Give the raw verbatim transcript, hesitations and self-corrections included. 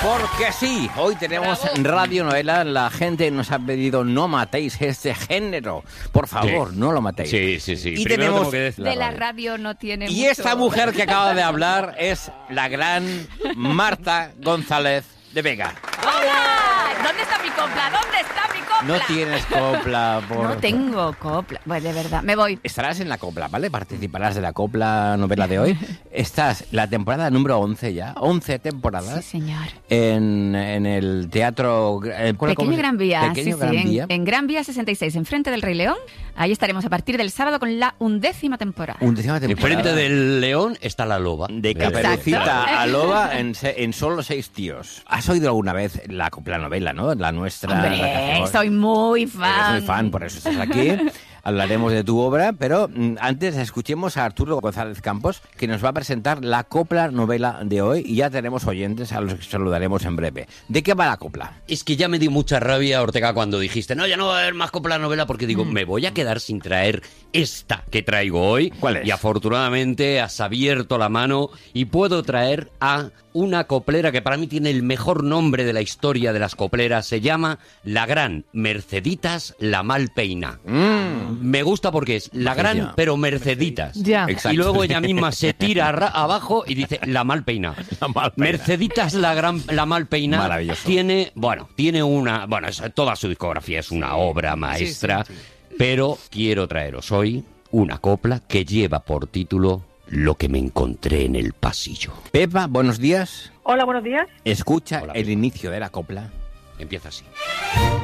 Porque sí, hoy tenemos Bravo. radionovela. La gente nos ha pedido no matéis este género. Por favor, Sí. no lo matéis. Sí, sí, sí. Y Primero tenemos tengo que decir- De la radio no tiene Y mucho. esta mujer que acaba de hablar es la gran Marta González de Vega. ¡Hola! ¿Dónde está mi copla? ¿Dónde está mi copla? No tienes copla por... No tengo copla. Bueno, de verdad, me voy. Estarás en la copla, ¿vale? Participarás de la copla novela de hoy. Estás la temporada número once ya, once temporadas. Sí, señor. En, en el teatro... eh, ¿cuál- cómo Pequeño se- Gran Vía, Pequeño sí, Gran sí, en- Vía. En, Gran Vía sesenta y seis, enfrente del Rey León. Ahí estaremos a partir del sábado con la undécima temporada. Undécima temporada. Enfrente del león está la loba. De ¿Verdad? Caperucita Exacto. a Loba en, se- en solo seis tíos. ¿Has oído alguna vez la copla novela, no? La nuestra. la que Hombre, hacemos. soy muy fan. Eres muy fan, por eso estás aquí. Hablaremos de tu obra, pero mm, antes escuchemos a Arturo González Campos, que nos va a presentar la copla novela de hoy, y ya tenemos oyentes a los que saludaremos en breve. ¿De qué va la copla? Es que ya me dio mucha rabia, Ortega, cuando dijiste, no, ya no va a haber más copla novela, porque digo, me voy a quedar sin traer esta que traigo hoy. ¿Cuál es? Y afortunadamente has abierto la mano y puedo traer a una coplera que para mí tiene el mejor nombre de la historia de las copleras. Se llama La Gran Merceditas la Malpeina. Mm. Me gusta porque es la Magia. gran, pero Merceditas. Ya. Exacto. Y luego ella misma se tira ra- abajo y dice la Malpeina. La Malpeina. Merceditas la gran la Malpeina Maravilloso. tiene, bueno, tiene una, bueno, es- toda su discografía es una obra maestra, pero quiero traeros hoy una copla que lleva por título Lo que me encontré en el pasillo. Pepa, buenos días. Hola, buenos días. Escucha Hola, el Pepa. inicio de la copla. Empieza así.